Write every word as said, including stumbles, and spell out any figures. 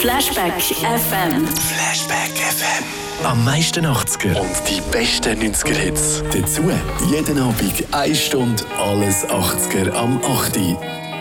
Flashback F M. Flashback F M. Am meisten achtziger und die besten neunziger-Hits. Dazu jeden Abend eine Stunde alles achtziger am acht Uhr.